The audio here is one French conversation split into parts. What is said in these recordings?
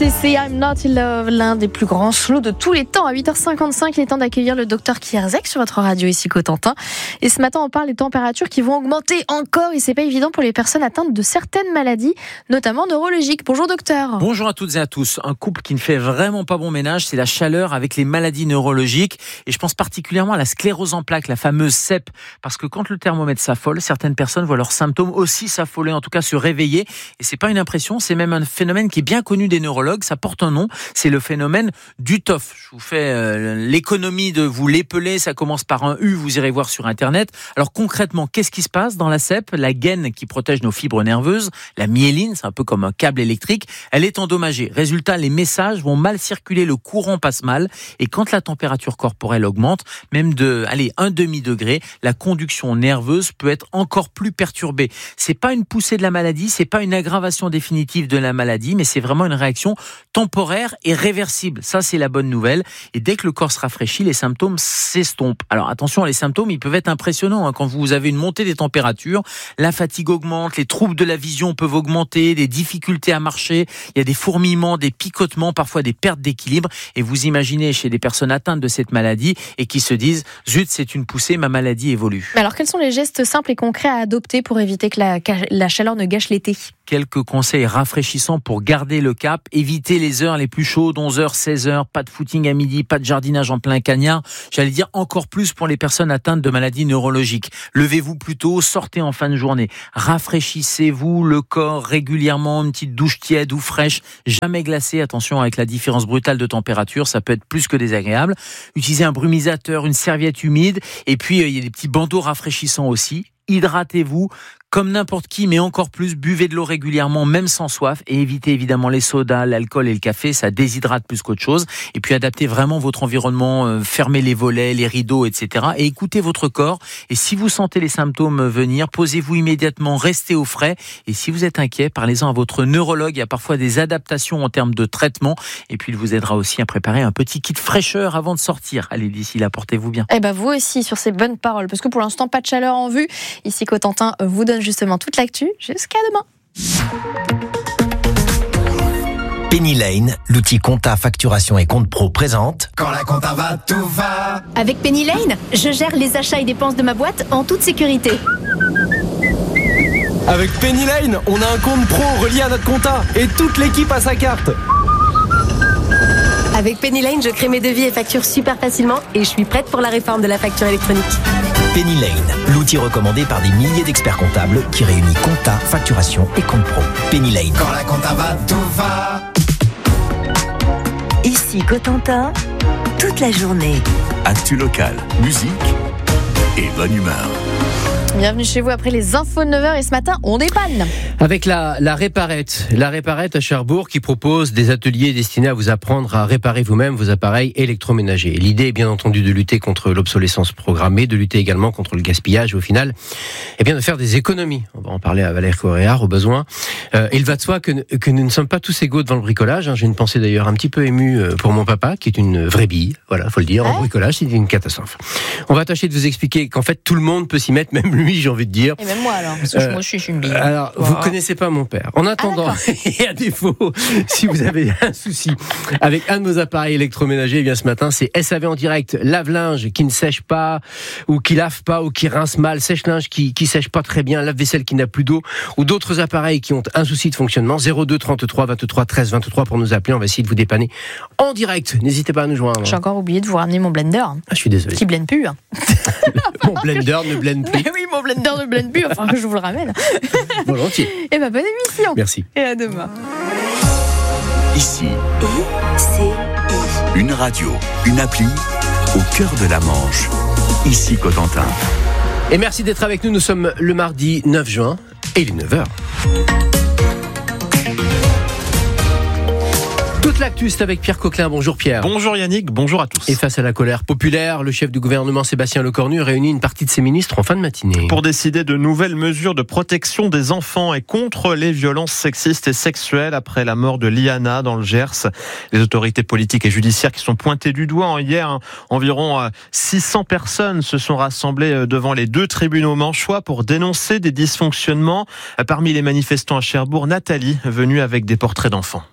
c'est I'm Not in Love, l'un des plus grands slows de tous les temps. À 8h55, il est temps d'accueillir le docteur Kierzek sur votre radio ici Cotentin. Et ce matin, on parle des températures qui vont augmenter encore et c'est pas évident pour les personnes atteintes de certaines maladies, notamment neurologiques. Bonjour docteur. Bonjour à toutes et à tous. Un couple qui ne fait vraiment pas bon ménage, c'est la chaleur avec les maladies neurologiques. Et je pense particulièrement à la sclérose en plaques, la fameuse CEP. Parce que quand le thermomètre s'affole, certaines personnes voient leurs symptômes aussi s'affoler, en tout cas se réveiller. Et c'est pas une impression, c'est même un phénomène qui est bien connu des neurologues. Ça porte un nom, c'est le phénomène du TOF. Je vous fais l'économie de vous l'épeler, ça commence par un U, vous irez voir sur Internet. Alors concrètement, qu'est-ce qui se passe dans la CEP ? La gaine qui protège nos fibres nerveuses, la myéline, c'est un peu comme un câble électrique, elle est endommagée. Résultat, les messages vont mal circuler, le courant passe mal, et quand la température corporelle augmente, même de, un demi-degré, la conduction nerveuse peut être encore plus perturbée. C'est pas une poussée de la maladie, c'est pas une aggravation définitive de la maladie, mais c'est vraiment une réaction temporaire et réversible. Ça, c'est la bonne nouvelle. Et dès que le corps se rafraîchit, les symptômes s'estompent. Alors attention, les symptômes, ils peuvent être impressionnants. Quand vous avez une montée des températures, la fatigue augmente, les troubles de la vision peuvent augmenter, des difficultés à marcher, il y a des fourmillements, des picotements, parfois des pertes d'équilibre. Et vous imaginez chez des personnes atteintes de cette maladie et qui se disent « Zut, c'est une poussée, ma maladie évolue ». Alors quels sont les gestes simples et concrets à adopter pour éviter que la chaleur ne gâche l'été ? Quelques conseils rafraîchissants pour garder le cap. Évitez les heures les plus chaudes, 11h, 16h, pas de footing à midi, pas de jardinage en plein cagnard. J'allais dire encore plus pour les personnes atteintes de maladies neurologiques. Levez-vous plus tôt, sortez en fin de journée. Rafraîchissez-vous le corps régulièrement, une petite douche tiède ou fraîche, jamais glacée. Attention avec la différence brutale de température, ça peut être plus que désagréable. Utilisez un brumisateur, une serviette humide et puis il y a des petits bandeaux rafraîchissants aussi. Hydratez-vous comme n'importe qui, mais encore plus, buvez de l'eau régulièrement, même sans soif, et évitez évidemment les sodas, l'alcool et le café, ça déshydrate plus qu'autre chose. Et puis adaptez vraiment votre environnement, fermez les volets, les rideaux, etc. Et écoutez votre corps. Et si vous sentez les symptômes venir, posez-vous immédiatement, restez au frais. Et si vous êtes inquiet, parlez-en à votre neurologue. Il y a parfois des adaptations en termes de traitement. Et puis il vous aidera aussi à préparer un petit kit fraîcheur avant de sortir. Allez, d'ici là, portez-vous bien. Eh ben vous aussi, sur ces bonnes paroles, parce que pour l'instant, pas de chaleur en vue. Ici, Cotentin vous donne justement toute l'actu. Jusqu'à demain. Penny Lane, l'outil compta, facturation et compte pro présente. Quand la compta va, tout va. Avec Penny Lane, je gère les achats et dépenses de ma boîte en toute sécurité. Avec Penny Lane, on a un compte pro relié à notre compta et toute l'équipe a sa carte. Avec Penny Lane, je crée mes devis et factures super facilement et je suis prête pour la réforme de la facture électronique. Penny Lane, l'outil recommandé par des milliers d'experts comptables qui réunit compta, facturation et compte pro. Penny Lane. Quand la compta va, tout va. Ici Cotentin, toute la journée. Actu locale, musique et bonne humeur. Bienvenue chez vous après les infos de 9h et ce matin, on dépanne. Avec la Réparette à Cherbourg qui propose des ateliers destinés à vous apprendre à réparer vous-même vos appareils électroménagers. L'idée est bien entendu de lutter contre l'obsolescence programmée, de lutter également contre le gaspillage et au final, de faire des économies. On va en parler à Valère Coréard au besoin. Il va de soi que nous ne sommes pas tous égaux devant le bricolage. J'ai une pensée d'ailleurs un petit peu émue pour mon papa qui est une vraie bille. Voilà, faut le dire. En bricolage, c'est une catastrophe. On va tâcher de vous expliquer qu'en fait tout le monde peut s'y mettre, même lui, j'ai envie de dire. Et même moi alors, parce que moi je suis une bille. Alors, vous connaissez pas mon père. En attendant, et à défaut, si vous avez un souci avec un de nos appareils électroménagers, ce matin, c'est SAV en direct, lave-linge qui ne sèche pas, ou qui lave pas, ou qui rince mal, sèche-linge qui sèche pas très bien, lave-vaisselle qui n'a plus d'eau, ou d'autres appareils qui ont un souci de fonctionnement. 02 33 23 13 23 pour nous appeler. On va essayer de vous dépanner en direct. N'hésitez pas à nous joindre. J'ai encore oublié de vous ramener mon blender. Je suis désolé. Qui blende plus. Mon blender ne blende plus. Mais oui, mon blender ne blende plus. Enfin, je vous le ramène. Volontiers. Et bonne émission. Merci. Et à demain. Ici, une radio, une appli au cœur de la Manche. Ici Cotentin. Et merci d'être avec nous. Nous sommes le mardi 9 juin et il est 9h. Toute l'actu, c'est avec Pierre Coquelin. Bonjour Pierre. Bonjour Yannick, bonjour à tous. Et face à la colère populaire, le chef du gouvernement Sébastien Lecornu réunit une partie de ses ministres en fin de matinée. Pour décider de nouvelles mesures de protection des enfants et contre les violences sexistes et sexuelles après la mort de Liana dans le Gers. Les autorités politiques et judiciaires qui sont pointées du doigt hier, environ 600 personnes se sont rassemblées devant les deux tribunaux manchois pour dénoncer des dysfonctionnements. Parmi les manifestants à Cherbourg, Nathalie, venue avec des portraits d'enfants.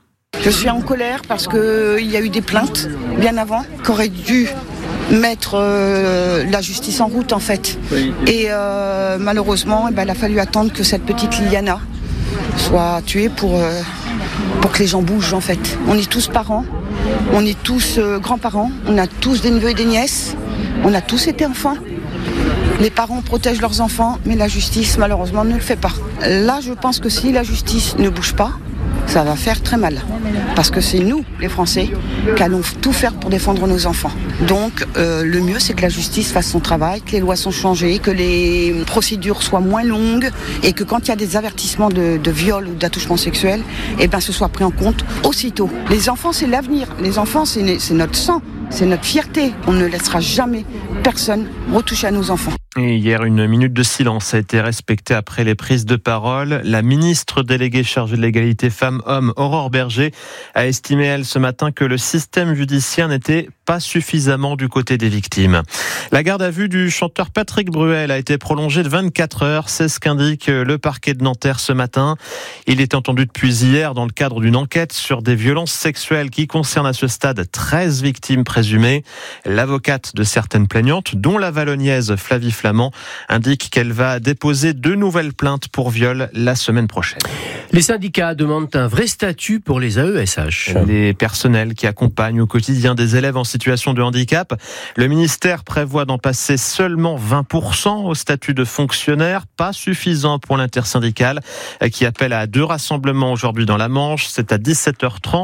Je suis en colère parce qu'il y a eu des plaintes bien avant qu'aurait dû mettre la justice en route en fait. Et malheureusement, il a fallu attendre que cette petite Liliana soit tuée pour que les gens bougent en fait. On est tous parents, on est tous grands-parents, on a tous des neveux et des nièces, on a tous été enfants. Les parents protègent leurs enfants, mais la justice malheureusement ne le fait pas. Là, je pense que si la justice ne bouge pas, ça va faire très mal. Parce que c'est nous, les Français, qui allons tout faire pour défendre nos enfants. Donc, le mieux, c'est que la justice fasse son travail, que les lois sont changées, que les procédures soient moins longues et que quand il y a des avertissements de viol ou d'attouchement sexuel, ce soit pris en compte aussitôt. Les enfants, c'est l'avenir. Les enfants, c'est notre sang, c'est notre fierté. On ne laissera jamais personne retoucher à nos enfants. Et hier, une minute de silence a été respectée après les prises de parole. La ministre déléguée chargée de l'égalité femmes-hommes, Aurore Berger, a estimé, elle, ce matin, que le système judiciaire n'était pas suffisamment du côté des victimes. La garde à vue du chanteur Patrick Bruel a été prolongée de 24 heures. C'est ce qu'indique le parquet de Nanterre ce matin. Il est entendu depuis hier dans le cadre d'une enquête sur des violences sexuelles qui concernent à ce stade 13 victimes présumées. L'avocate de certaines plaignantes, dont la Vallonniaise Flavie Flamand, indique qu'elle va déposer 2 nouvelles plaintes pour viol la semaine prochaine. Les syndicats demandent un vrai statut pour les AESH. Les personnels qui accompagnent au quotidien des élèves en situation de handicap. Le ministère prévoit d'en passer seulement 20% au statut de fonctionnaire, pas suffisant pour l'intersyndicale qui appelle à 2 rassemblements aujourd'hui dans la Manche. C'est à 17h30.